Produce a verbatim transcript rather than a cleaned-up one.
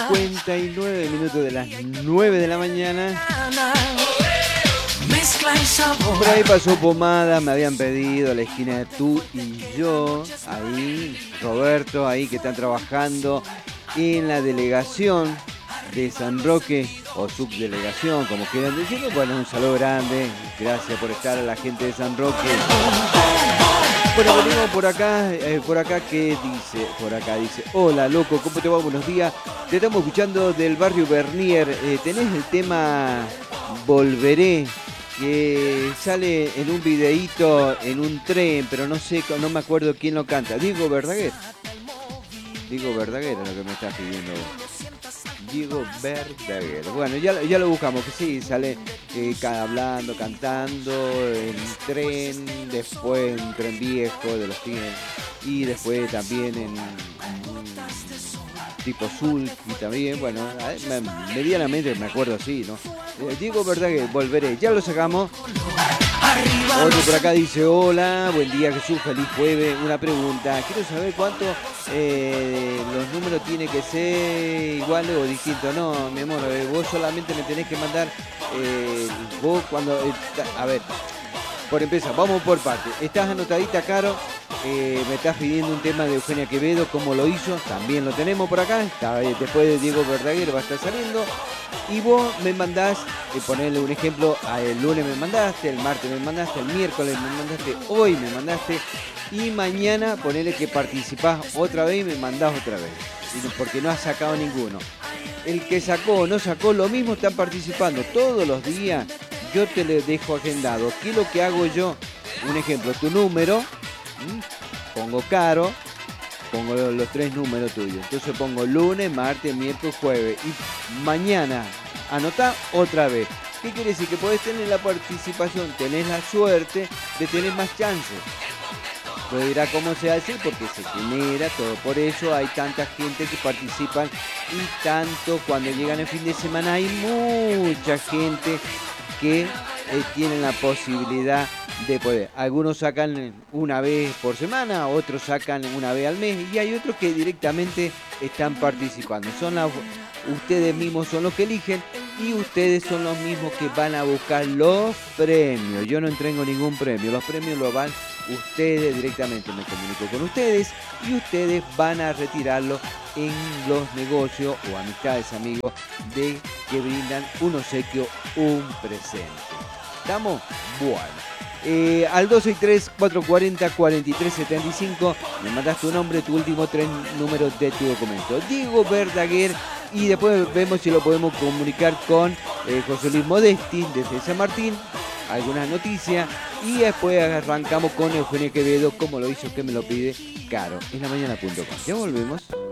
cincuenta y nueve minutos de las nueve de la mañana. Por ahí pasó Pomada, me habían pedido la esquina de Tú y Yo. Ahí, Roberto, ahí que están trabajando en la delegación de San Roque o subdelegación, como quieran decirlo. Bueno, un saludo grande, gracias por estar a la gente de San Roque. Bueno, venimos por acá, eh, por acá que dice, por acá dice, hola loco, ¿cómo te va? Buenos días. Te estamos escuchando del barrio Bernier. Eh, tenés el tema Volveré, que sale en un videíto en un tren, pero no sé, no me acuerdo quién lo canta. Diego Verdaguer. Diego Verdaguer es lo que me estás pidiendo. Diego Verdaguer. Bueno, ya, ya lo buscamos, que sí, sale eh, hablando, cantando, en tren, después en tren viejo de los cines, y después también en, en tipo Sulky también, bueno, medianamente me acuerdo así, ¿no? Eh, Diego Verdaguer, Volveré, ya lo sacamos. Otro por acá dice, hola, buen día Jesús, feliz jueves. Una pregunta, quiero saber cuánto eh, los números tienen que ser iguales o distintos. No, mi amor, eh, vos solamente me tenés que mandar, eh, vos cuando, eh, a ver, por empezar, vamos por parte. Estás anotadita, Caro, eh, me estás pidiendo un tema de Eugenia Quevedo, ¿cómo lo hizo? También lo tenemos por acá, está, eh, después de Diego Verdaguer va a estar saliendo. Y vos me mandás, eh, ponerle un ejemplo, el lunes me mandaste, el martes me mandaste, el miércoles me mandaste, hoy me mandaste, y mañana ponele que participás otra vez y me mandás otra vez, porque no has sacado ninguno. El que sacó o no sacó, lo mismo están participando todos los días, yo te le dejo agendado. ¿Qué es lo que hago yo? Un ejemplo, tu número, ¿m? pongo Caro, pongo los, los tres números tuyos. Entonces pongo lunes, martes, miércoles, jueves. Y mañana anotá otra vez. ¿Qué quiere decir? Que podés tener la participación, tenés la suerte de tener más chances. Lo dirá cómo se hace porque se genera todo. Por eso hay tanta gente que participan y tanto cuando llegan el fin de semana hay mucha gente que eh, tienen la posibilidad de poder. Algunos sacan una vez por semana, otros sacan una vez al mes y hay otros que directamente están participando. Son la, ustedes mismos son los que eligen y ustedes son los mismos que van a buscar los premios. Yo no entrego ningún premio, los premios los van ustedes directamente. Me comunico con ustedes y ustedes van a retirarlo en los negocios o amistades, amigos, de que brindan un obsequio, un presente. ¿Estamos? Bueno. Eh, al dos seis tres, cuatro cuatro cero, cuatro tres siete cinco me mandas tu nombre, tu último tres números de tu documento. Diego Verdaguer, y después vemos si lo podemos comunicar con eh, José Luis Modesti desde San Martín, algunas noticias, y después arrancamos con Eugenia Quevedo, como lo hizo, que me lo pide Caro, en la mañana punto com. Ya volvemos.